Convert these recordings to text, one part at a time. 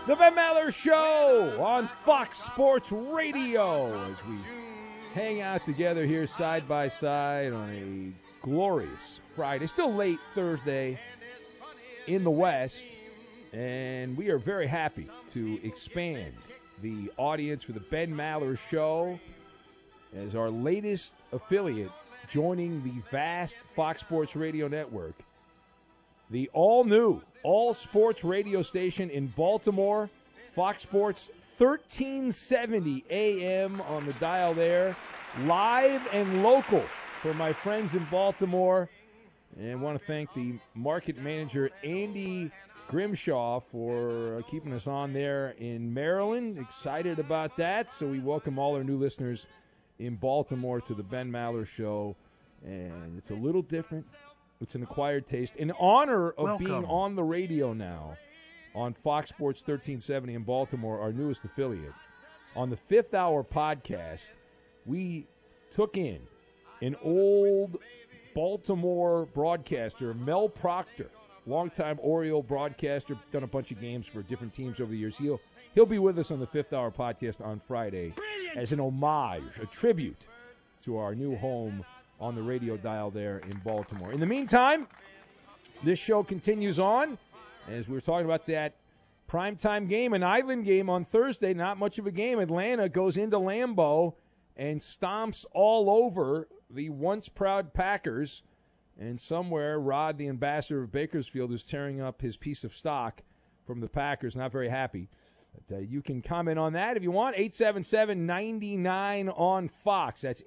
The Ben Maller Show on Fox Sports Radio as we hang out together here side by side on a glorious Friday. Still late Thursday in the West, and we are very happy to expand the audience for the Ben Maller Show as our latest affiliate joining the vast Fox Sports Radio network. The all-new, all-sports radio station in Baltimore, Fox Sports 1370 AM on the dial there. Live and local for my friends in Baltimore. And I want to thank the market manager, Andy Grimshaw, for keeping us on there in Maryland. Excited about that. So we welcome all our new listeners in Baltimore to the Ben Maller Show. And it's a little different. It's an acquired taste. In honor of being on the radio now on Fox Sports 1370 in Baltimore, our newest affiliate, on the Fifth Hour podcast, we took in an old Baltimore broadcaster, Mel Proctor, longtime Oriole broadcaster, done a bunch of games for different teams over the years. He'll be with us on the Fifth Hour podcast on Friday as an homage, a tribute to our new home on the radio dial there in Baltimore. In the meantime, this show continues on. As we were talking about that primetime game, an island game on Thursday, not much of a game. Atlanta goes into Lambeau and stomps all over the once proud Packers. And somewhere, Rod, the ambassador of Bakersfield, is tearing up his piece of stock from the Packers. Not very happy. But, you can comment on that if you want. 877-99 on Fox. That's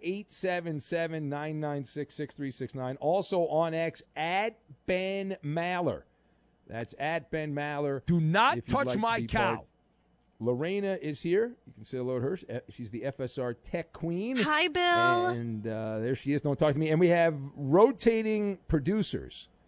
877-996-6369. Also on X, at Ben Maller. That's at Ben Maller. Do not touch my cow. Lorena is here. You can say hello to her. She's the FSR Tech Queen. Hi, Bill. And there she is. Don't talk to me. And we have rotating producers